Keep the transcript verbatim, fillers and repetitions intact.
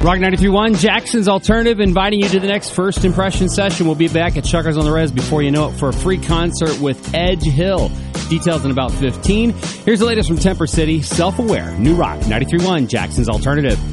Rock ninety-three point one, Jackson's Alternative, inviting you to the next First Impression session. We'll be back at Chuckers on the Res before you know it for a free concert with Edge Hill. Details in about fifteen. Here's the latest from Temper City, Self-Aware, New Rock ninety-three point one, Jackson's Alternative.